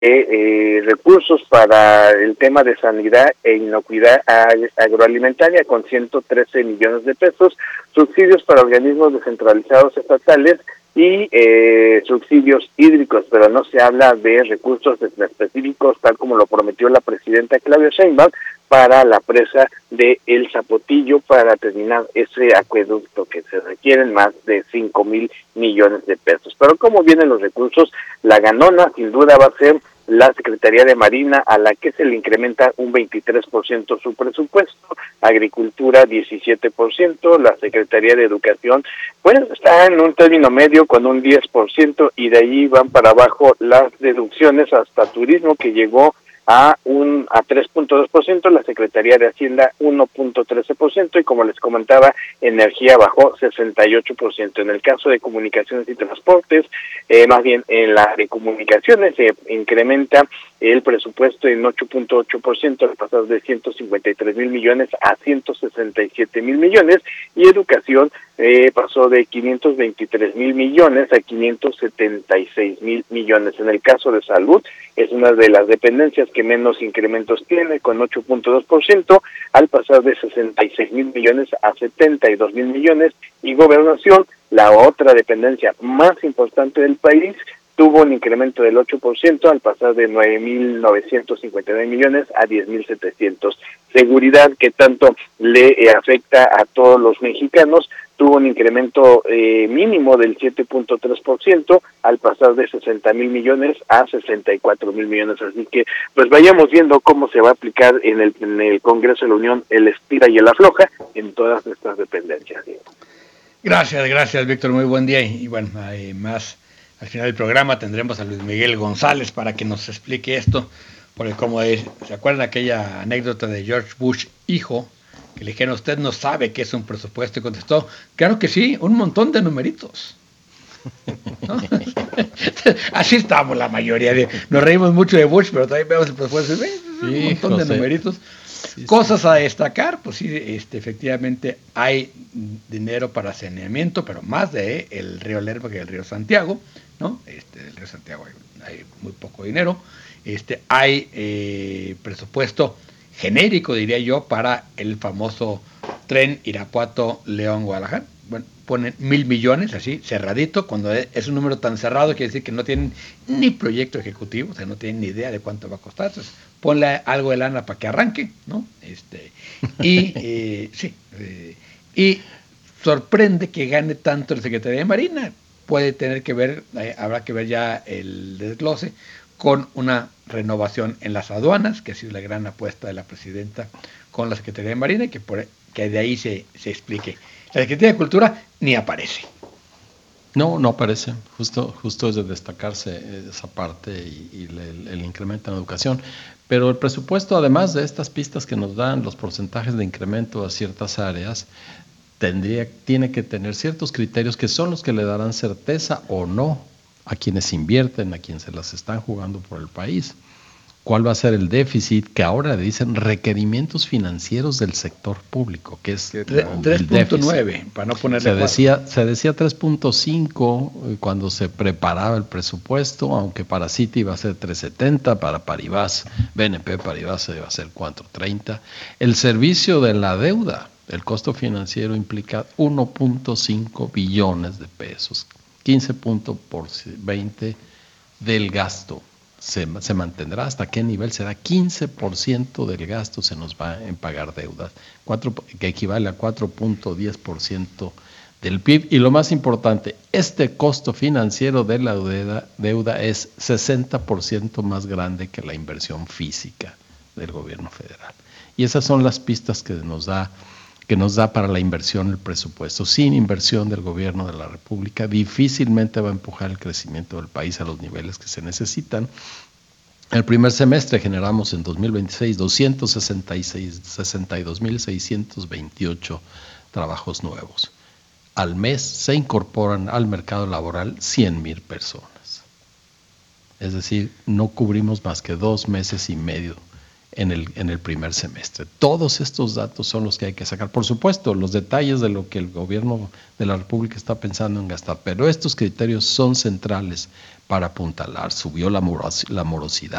recursos para el tema de sanidad e inocuidad agroalimentaria con 113 millones de pesos, subsidios para organismos descentralizados estatales y subsidios hídricos, pero no se habla de recursos específicos tal como lo prometió la presidenta Claudia Sheinbaum para la presa de El Zapotillo para terminar ese acueducto que se requieren más de 5,000 millones de pesos. Pero ¿cómo vienen los recursos? La ganona sin duda va a ser la Secretaría de Marina, a la que se le incrementa un 23% su presupuesto, Agricultura 17%, la Secretaría de Educación, pues está en un término medio con un 10%, y de ahí van para abajo las deducciones hasta turismo, que llegó a 3.2%, la Secretaría de Hacienda 1.13%, y como les comentaba, energía bajó 68%. En el caso de comunicaciones y transportes, más bien en la de comunicaciones se incrementa el presupuesto en 8.8%, al pasar de 153,000 millones a 167,000 millones, y educación pasó de 523,000 millones a 576,000 millones. En el caso de salud, es una de las dependencias que menos incrementos tiene, con 8.2%, al pasar de 66,000 millones a 72,000 millones, y gobernación, la otra dependencia más importante del país, tuvo un incremento del 8%, al pasar de 9,959 millones a 10,700. Seguridad, que tanto le afecta a todos los mexicanos, tuvo un incremento mínimo del 7.3%, al pasar de 60,000 millones a 64,000 millones. Así que, pues vayamos viendo cómo se va a aplicar en el Congreso de la Unión el estira y el afloja en todas estas dependencias. Gracias, Víctor. Muy buen día. Y bueno, hay más. Al final del programa tendremos a Luis Miguel González para que nos explique esto, porque como ¿se acuerdan aquella anécdota de George Bush hijo? Que le dijeron, usted no sabe qué es un presupuesto, y contestó, claro que sí, un montón de numeritos. ¿No? Así estamos la mayoría. Nos reímos mucho de Bush, pero también vemos el presupuesto, un montón de numeritos. Sí, cosas a destacar, pues sí, efectivamente hay dinero para saneamiento, pero más de el río Lerma que el río Santiago, ¿no? El río Santiago hay muy poco dinero. Hay presupuesto genérico, diría yo, para el famoso tren Irapuato-León-Guadalajara. Bueno, ponen 1,000 millones, así, cerradito. Cuando es un número tan cerrado, quiere decir que no tienen ni proyecto ejecutivo, o sea, no tienen ni idea de cuánto va a costar. Entonces, ponle algo de lana para que arranque, ¿no? Y sorprende que gane tanto la Secretaría de Marina. Puede tener que ver, habrá que ver ya el desglose, con una renovación en las aduanas, que ha sido la gran apuesta de la presidenta con la Secretaría de Marina, y que de ahí se explique. La Secretaría de Cultura ni aparece. No aparece. Justo es de destacarse esa parte y el incremento en educación. Pero el presupuesto, además de estas pistas que nos dan los porcentajes de incremento a ciertas áreas, tiene que tener ciertos criterios que son los que le darán certeza o no a quienes invierten, a quienes se las están jugando por el país. ¿Cuál va a ser el déficit? Que ahora le dicen requerimientos financieros del sector público, que es 3.9, para no ponerle se decía 3.5 cuando se preparaba el presupuesto, aunque para Citi iba a ser 3.70, para Paribas, BNP Paribas iba a ser 4.30. El servicio de la deuda, el costo financiero implica 1.5 billones de pesos, 15.20 del gasto. Se mantendrá. ¿Hasta qué nivel será? 15% del gasto se nos va en pagar deudas, que equivale a 4.10% del PIB. Y lo más importante, este costo financiero de la deuda es 60% más grande que la inversión física del gobierno federal. Y esas son las pistas que nos da para la inversión el presupuesto. Sin inversión del gobierno de la República, difícilmente va a empujar el crecimiento del país a los niveles que se necesitan. El primer semestre generamos en 2026 262,628 trabajos nuevos. Al mes se incorporan al mercado laboral 100,000 personas. Es decir, no cubrimos más que 2 meses y medio en el primer semestre. Todos estos datos son los que hay que sacar. Por supuesto, los detalles de lo que el gobierno de la República está pensando en gastar, pero estos criterios son centrales para apuntalar, subió la morosidad.